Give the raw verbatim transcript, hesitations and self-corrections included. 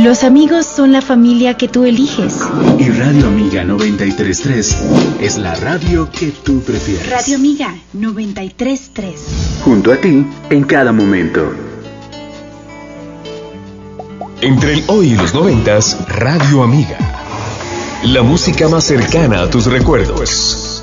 Los amigos son la familia que tú eliges. Y Radio Amiga noventa y tres punto tres es la radio que tú prefieres. Radio Amiga noventa y tres punto tres. Junto a ti en cada momento. Entre el hoy y los noventas, Radio Amiga. La música más cercana a tus recuerdos.